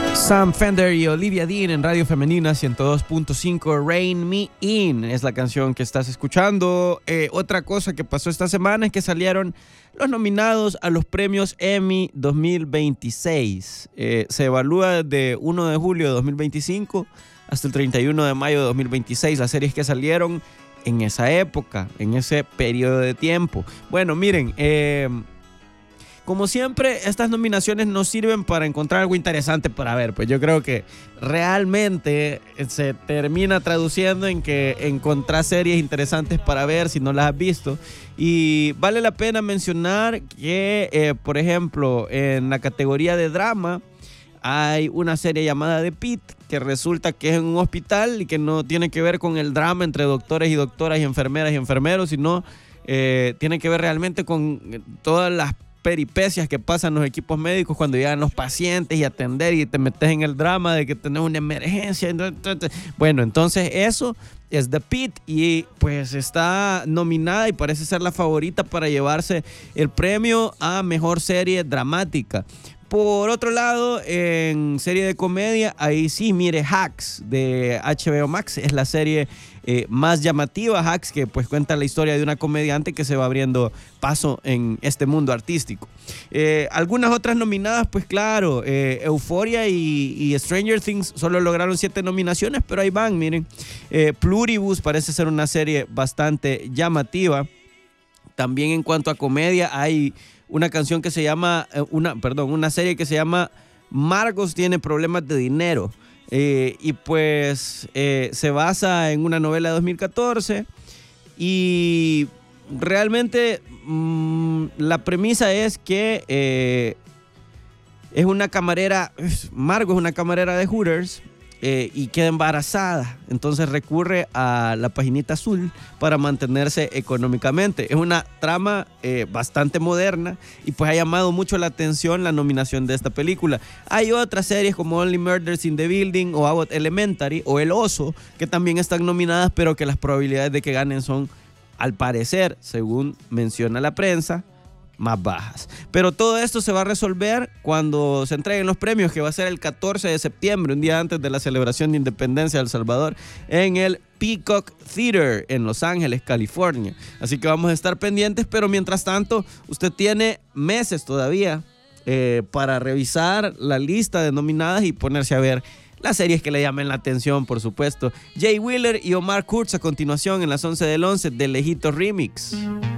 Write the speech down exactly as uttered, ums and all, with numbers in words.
Sam Fender y Olivia Dean en Radio Femenina ciento dos punto cinco. Rain Me In es la canción que estás escuchando. Eh, otra cosa que pasó esta semana es que salieron los nominados a los premios Emmy dos mil veintiséis. Eh, se evalúa desde primero de julio de dos mil veinticinco hasta el treinta y uno de mayo de dos mil veintiséis las series que salieron en esa época, en ese periodo de tiempo. Bueno, miren, eh... como siempre, estas nominaciones nos sirven para encontrar algo interesante para ver. Pues yo creo que realmente se termina traduciendo en que encontrás series interesantes para ver si no las has visto. Y vale la pena mencionar que, eh, por ejemplo, en la categoría de drama hay una serie llamada The Pitt, que resulta que es en un hospital y que no tiene que ver con el drama entre doctores y doctoras y enfermeras y enfermeros, sino eh, tiene que ver realmente con todas las peripecias que pasan los equipos médicos cuando llegan los pacientes y atender, y te metes en el drama de que tenés una emergencia. Bueno, entonces eso es The Pitt y pues está nominada y parece ser la favorita para llevarse el premio a mejor serie dramática. Por otro lado, en serie de comedia, ahí sí, mire, Hacks de H B O Max es la serie eh, más llamativa. Hacks, que pues cuenta la historia de una comediante que se va abriendo paso en este mundo artístico. Eh, algunas otras nominadas, pues claro, eh, Euphoria y, y Stranger Things solo lograron siete nominaciones, pero ahí van, miren. Eh, Pluribus parece ser una serie bastante llamativa. También en cuanto a comedia, hay una canción que se llama, una, perdón, una serie que se llama Margos tiene problemas de dinero. Eh, y pues eh, se basa en una novela de dos mil catorce y realmente mmm, la premisa es que eh, es una camarera, Margo es una camarera de Hooters eh, y queda embarazada, entonces recurre a la paginita azul para mantenerse económicamente. Es una trama eh, bastante moderna y pues ha llamado mucho la atención la nominación de esta película. Hay otras series como Only Murders in the Building o Abbott Elementary o El Oso que también están nominadas, pero que las probabilidades de que ganen son, al parecer, según menciona la prensa, más bajas. Pero todo esto se va a resolver cuando se entreguen los premios, que va a ser el catorce de septiembre, un día antes de la celebración de independencia de El Salvador, en el Peacock Theater en Los Ángeles, California. Así que vamos a estar pendientes, pero mientras tanto, usted tiene meses todavía eh, para revisar la lista de nominadas y ponerse a ver las series que le llamen la atención, por supuesto. Jay Wheeler y Omar Kurz a continuación en las once del once de Lejito Remix.